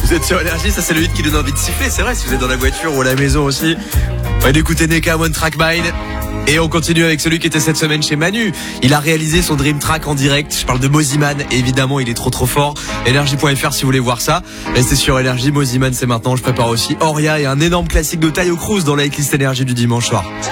Vous êtes sur Énergie, ça c'est le hit qui donne envie de siffler, c'est vrai, si vous êtes dans la voiture ou à la maison aussi. On va d'écouter Neka One Track Mind. Et on continue avec celui qui était cette semaine chez Manu. Il a réalisé son Dream Track en direct. Je parle de Moziman, et évidemment il est trop fort. Énergie.fr si vous voulez voir ça. Restez sur Énergie, Moziman c'est maintenant. Je prépare aussi Oria et un énorme classique de Taio Cruz dans la hitlist Énergie du dimanche soir.